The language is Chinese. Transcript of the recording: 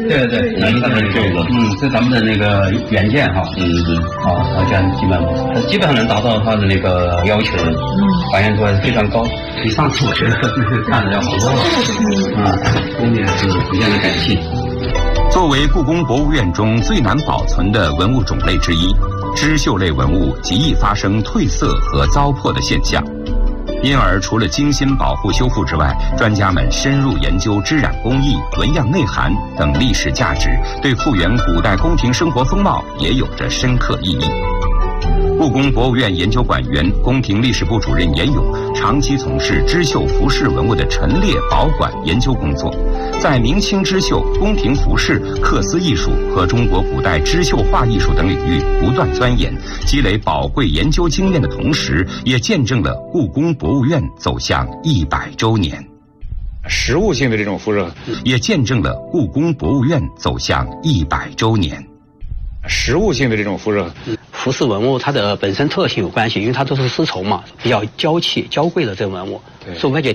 对对，你看这个，是咱们的那个原件哈，这样基本上能达到它的那个要求，还原度还是非常高，比上次我觉得看的要好多了，后面是非常的感谢。 作为故宫博物院中最难保存的文物种类之一，织绣类文物极易发生褪色和糟粕的现象。因而，除了精心保护修复之外，专家们深入研究织染工艺、纹样内涵等历史价值，对复原古代宫廷生活风貌也有着深刻意义。故宫博物院研究馆员、宫廷历史部主任严勇长期从事织绣服饰文物的陈列、保管、研究工作，在明清织绣、宫廷服饰、缂丝艺术和中国古代织绣画艺术等领域不断钻研，积累宝贵研究经验的同时，也见证了故宫博物院走向100周年。 实物性的这种服饰， 也见证了故宫博物院走向100周年。 实物性的这种服饰。 服饰文物它的本身特性有关系，因为它都是丝绸嘛，比较娇气、娇贵的这个文物，所以我们